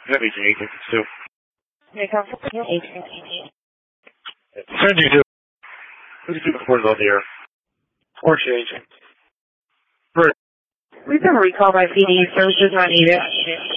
Have agent too. Agent. Send you to. Who's the reporters on the air? Or agent. We've been recalled by PD. Services not needed.